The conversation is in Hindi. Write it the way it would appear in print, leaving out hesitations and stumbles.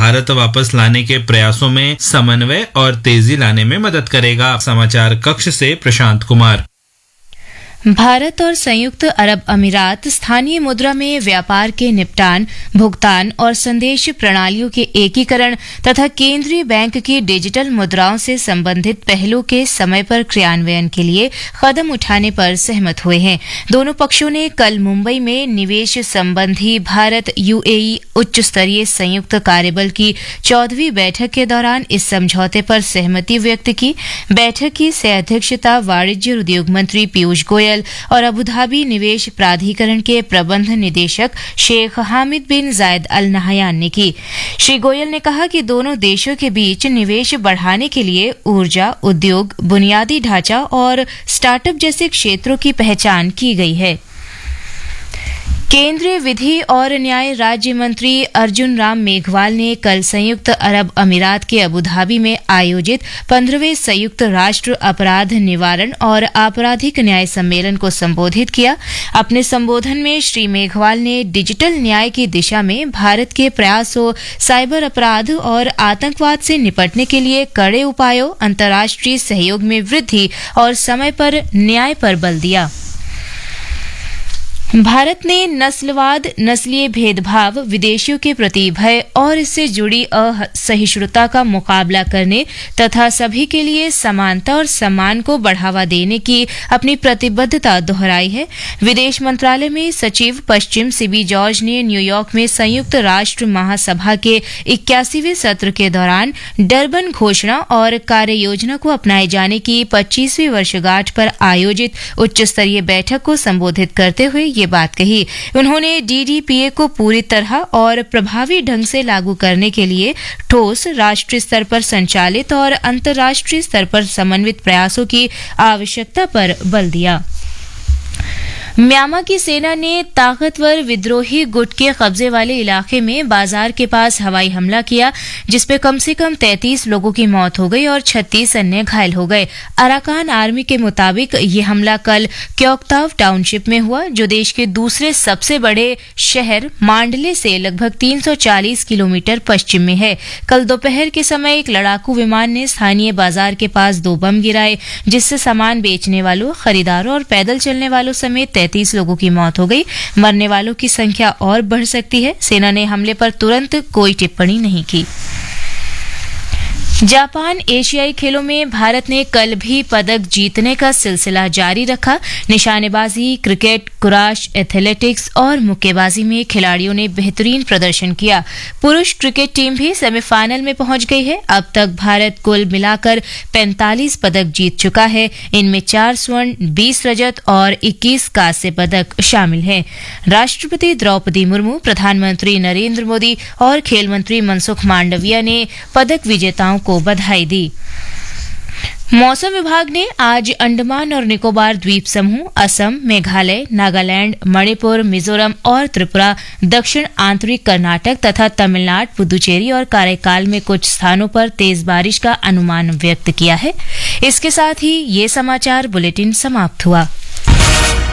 भारत वापस लाने के प्रयासों में समन्वय और तेजी लाने में मदद करेगा। समाचार कक्ष से प्रशांत कुमार। भारत और संयुक्त अरब अमीरात स्थानीय मुद्रा में व्यापार के निपटान, भुगतान और संदेश प्रणालियों के एकीकरण तथा केंद्रीय बैंक की डिजिटल मुद्राओं से संबंधित पहलों के समय पर क्रियान्वयन के लिए कदम उठाने पर सहमत हुए हैं। दोनों पक्षों ने कल मुंबई में निवेश संबंधी भारत यूएई उच्च स्तरीय संयुक्त कार्यबल की 14वीं बैठक के दौरान इस समझौते पर सहमति व्यक्त की। बैठक की सह अध्यक्षता वाणिज्य और उद्योग मंत्री पीयूष गोयल और अबुधाबी निवेश प्राधिकरण के प्रबंध निदेशक शेख हामिद बिन जायद अल नहयान ने की। श्री गोयल ने कहा कि दोनों देशों के बीच निवेश बढ़ाने के लिए ऊर्जा, उद्योग, बुनियादी ढांचा और स्टार्टअप जैसे क्षेत्रों की पहचान की गई है। केंद्रीय विधि और न्याय राज्य मंत्री अर्जुन राम मेघवाल ने कल संयुक्त अरब अमीरात के अबुधाबी में आयोजित 15वें संयुक्त राष्ट्र अपराध निवारण और आपराधिक न्याय सम्मेलन को संबोधित किया। अपने संबोधन में श्री मेघवाल ने डिजिटल न्याय की दिशा में भारत के प्रयासों, साइबर अपराध और आतंकवाद से निपटने के लिए कड़े उपायों, अंतर्राष्ट्रीय सहयोग में वृद्धि और समय पर न्याय पर बल दिया। भारत ने नस्लवाद, नस्लीय भेदभाव, विदेशियों के प्रति भय और इससे जुड़ी असहिष्णुता का मुकाबला करने तथा सभी के लिए समानता और सम्मान को बढ़ावा देने की अपनी प्रतिबद्धता दोहराई है। विदेश मंत्रालय में सचिव पश्चिम सीबी जॉर्ज ने न्यूयॉर्क में संयुक्त राष्ट्र महासभा के 81वें सत्र के दौरान डरबन घोषणा और कार्य योजना को अपनाए जाने की 25वीं वर्षगांठ पर आयोजित उच्च स्तरीय बैठक को संबोधित करते हुए ये बात कही। उन्होंने डीडीपीए को पूरी तरह और प्रभावी ढंग से लागू करने के लिए ठोस, राष्ट्रीय स्तर पर संचालित और अंतर्राष्ट्रीय स्तर पर समन्वित प्रयासों की आवश्यकता पर बल दिया। म्यांमार की सेना ने ताकतवर विद्रोही गुट के कब्जे वाले इलाके में बाजार के पास हवाई हमला किया, जिसमें कम से कम 33 लोगों की मौत हो गई और 36 अन्य घायल हो गए। अराकान आर्मी के मुताबिक ये हमला कल क्योक्ताव टाउनशिप में हुआ, जो देश के दूसरे सबसे बड़े शहर मांडले से लगभग 340 किलोमीटर पश्चिम में है। कल दोपहर के समय एक लड़ाकू विमान ने स्थानीय बाजार के पास 2 बम गिराए, जिससे सामान बेचने वालों, खरीदारों और पैदल चलने वालों समेत 33 लोगों की मौत हो गई। मरने वालों की संख्या और बढ़ सकती है। सेना ने हमले पर तुरंत कोई टिप्पणी नहीं की। जापान एशियाई खेलों में भारत ने कल भी पदक जीतने का सिलसिला जारी रखा। निशानेबाजी, क्रिकेट, कुराश, एथलेटिक्स और मुक्केबाजी में खिलाड़ियों ने बेहतरीन प्रदर्शन किया। पुरुष क्रिकेट टीम भी सेमीफाइनल में पहुंच गई है। अब तक भारत कुल मिलाकर 45 पदक जीत चुका है। इनमें 4 स्वर्ण, 20 रजत और 21 कांस्य पदक शामिल हैं। राष्ट्रपति द्रौपदी मुर्मू, प्रधानमंत्री नरेंद्र मोदी और खेल मंत्री मनसुख मांडविया ने पदक विजेताओं को बधाई दी। मौसम विभाग ने आज अंडमान और निकोबार द्वीप समूह, असम, मेघालय, नागालैंड, मणिपुर, मिजोरम और त्रिपुरा, दक्षिण आंतरिक कर्नाटक तथा तमिलनाडु, पुदुचेरी और काराकाल में कुछ स्थानों पर तेज बारिश का अनुमान व्यक्त किया है। इसके साथ ही ये समाचार बुलेटिन समाप्त हुआ।